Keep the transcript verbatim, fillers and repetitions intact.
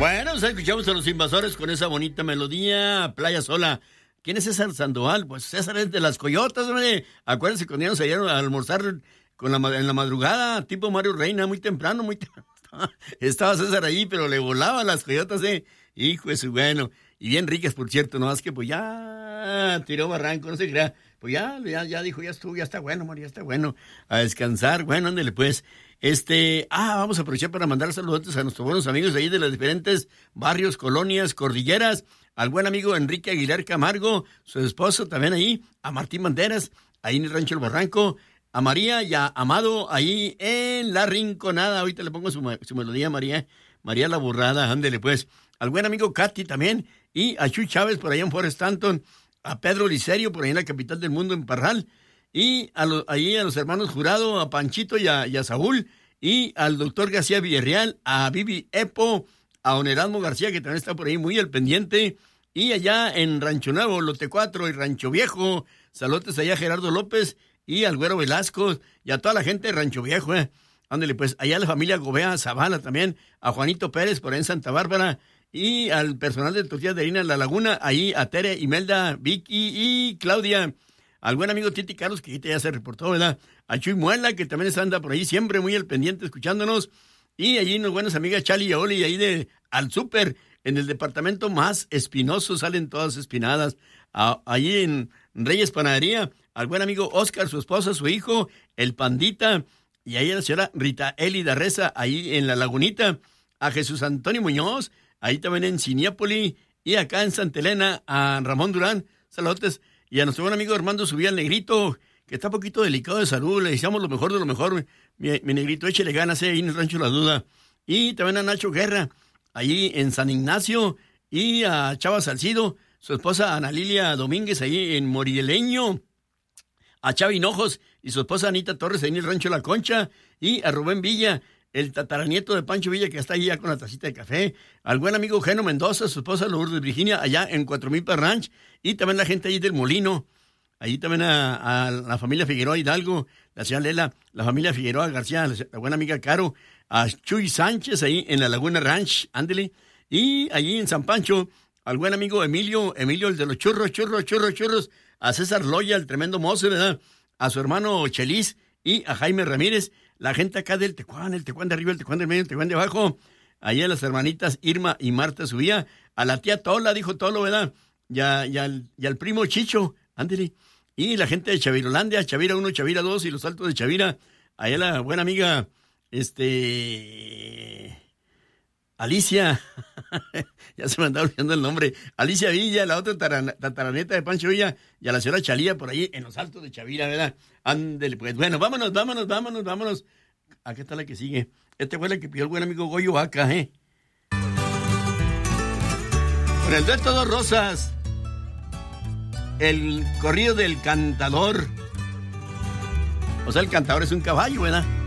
Bueno, pues escuchamos a Los Invasores con esa bonita melodía, Playa Sola. ¿Quién es César Sandoval? Pues César es de las Coyotas, hombre. Acuérdense cuando íbamos ayer a almorzar con la, en la madrugada, tipo Mario Reina, muy temprano, muy temprano. Estaba César ahí, pero le volaban las Coyotas, eh. Hijo de su bueno. Y bien ricas, por cierto, no más que pues ya tiró barranco, no se crea. Pues ya, ya, ya dijo, ya estuvo, ya está bueno, María, ya está bueno. A descansar, bueno, ándele pues. Este, ah, vamos a aprovechar para mandar saludos a nuestros buenos amigos ahí de los diferentes barrios, colonias, cordilleras, al buen amigo Enrique Aguilar Camargo, su esposo también ahí, a Martín Banderas, ahí en el Rancho El Barranco, a María y a Amado ahí en La Rinconada. Ahorita le pongo su, su melodía, María, María la Burrada, ándele pues. Al buen amigo Katy también, y a Chuy Chávez por allá en Forest Stanton, a Pedro Licerio por ahí en la capital del mundo, en Parral, y a los, ahí a los hermanos Jurado, a Panchito y a, y a Saúl, y al doctor García Villarreal, a Vivi Epo, a Don Erasmo García, que también está por ahí muy al pendiente, y allá en Rancho Nuevo, Lote cuatro y Rancho Viejo, saludos allá a Gerardo López, y al Güero Velasco, y a toda la gente de Rancho Viejo, eh. Ándale, pues, allá a la familia Gobea Zavala también, a Juanito Pérez por ahí en Santa Bárbara, y al personal de Tortillas de Harina La Laguna, ahí a Tere, Imelda, Vicky y Claudia, al buen amigo Titi Carlos, que ya se reportó, ¿verdad? A Chuy Muela, que también anda por ahí, siempre muy al pendiente escuchándonos, y allí unas buenas amigas Chali y Oli, ahí de al súper, en el departamento más espinoso, salen todas espinadas, a, allí en Reyes Panadería, al buen amigo Oscar, su esposa, su hijo, el Pandita, y ahí a la señora Rita Elida Reza, ahí en La Lagunita, a Jesús Antonio Muñoz, ahí también en Cineápoli, y acá en Santa Elena, a Ramón Durán, saludos, y a nuestro buen amigo Armando Subía el Negrito, que está un poquito delicado de salud, le deseamos lo mejor de lo mejor, mi, mi Negrito, échele ganas, eh, ahí en el Rancho La Duda, y también a Nacho Guerra, ahí en San Ignacio, y a Chava Salcido, su esposa Ana Lilia Domínguez, ahí en Morieleño, a Chavi Hinojos y su esposa Anita Torres, ahí en el Rancho La Concha, y a Rubén Villa, el tataranieto de Pancho Villa, que está ahí ya con la tacita de café, al buen amigo Geno Mendoza, su esposa Lourdes Virginia, allá en Cuatro Mil Ranch, y también la gente ahí del Molino, ahí también a, a la familia Figueroa Hidalgo, la señora Lela, la familia Figueroa García, la, la buena amiga Caro, a Chuy Sánchez ahí en la Laguna Ranch, ándele, y allí en San Pancho, al buen amigo Emilio, Emilio el de los churros, churros, churros, churros, a César Loya, el tremendo mozo, ¿verdad? A su hermano Chelis y a Jaime Ramírez, la gente acá del Tecuán, el Tecuán de arriba, el Tecuán del medio, el Tecuán de abajo, allá las hermanitas Irma y Marta Subía, a la tía Tola, dijo Tolo, ¿verdad? Y, a, y, al, y al primo Chicho, ándele, y la gente de Chavirolandia, Chavira uno, Chavira dos y los Altos de Chavira, allá la buena amiga, este... Alicia, ya se me andaba olvidando el nombre, Alicia Villa, la otra tataraneta de Pancho Villa, y a la señora Chalía por ahí en los Altos de Chavira, ¿verdad? Ándele, pues, bueno, vámonos, vámonos, vámonos, vámonos. Aquí está la que sigue. Este fue la que pidió el buen amigo Goyo Vaca, ¿eh? Con el dueto Dos Rosas, el corrido del cantador. O sea, el cantador es un caballo, ¿verdad?